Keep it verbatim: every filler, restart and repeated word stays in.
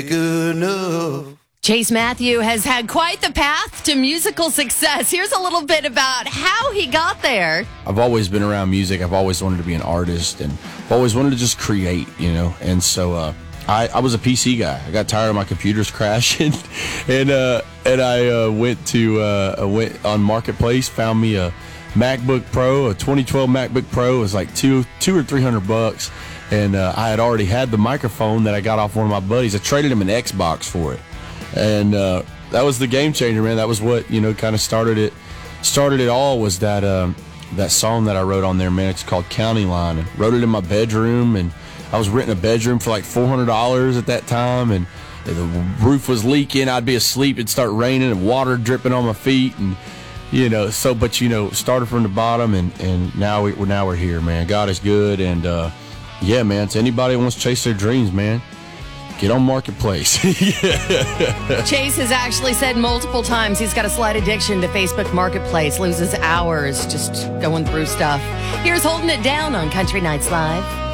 Good enough. Chase Matthew has had quite the path to musical success. Here's a little bit about how he got there. I've always been around music. I've always wanted to be an artist, and I've always wanted to just create, you know. And so uh, I, I was a P C guy. I got tired of my computers crashing, and uh, and I uh, went to uh, I went on Marketplace, found me a MacBook Pro, a twenty twelve MacBook Pro. It was like two two or three hundred bucks, and uh, I had already had the microphone that I got off one of my buddies. I traded him an Xbox for it. And uh, that was the game changer, man. That was what, you know, kind of started it. Started it all was that um, that song that I wrote on there, man. It's called County Line. And wrote it in my bedroom, and I was renting a bedroom for like four hundred dollars at that time. And the roof was leaking. I'd be asleep. It'd start raining and water dripping on my feet, and you know. So, but you know, started from the bottom, and and now we, now we're here, man. God is good, and uh, yeah, man. To anybody that wants to chase their dreams, man, get on Marketplace. Yeah. Chase has actually said multiple times he's got a slight addiction to Facebook Marketplace, loses hours just going through stuff. Here's Holding It Down on Country Nights Live.